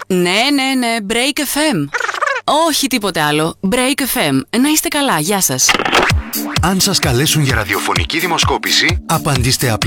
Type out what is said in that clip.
Ναι, Break FM. Όχι τίποτε άλλο. Break FM. Να είστε καλά, γεια σας. Αν σας καλέσουν για ραδιοφωνική δημοσκόπηση, απαντήστε απλά